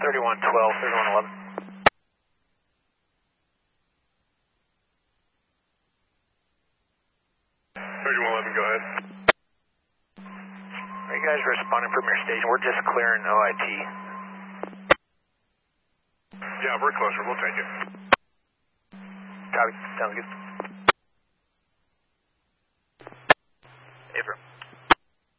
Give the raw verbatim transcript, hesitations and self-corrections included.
thirty-one twelve, thirty-one eleven. thirty-one eleven, go ahead. Are you guys responding from your station? We're just clearing O I T. Yeah, we're closer. We'll take it. Copy. Sounds good.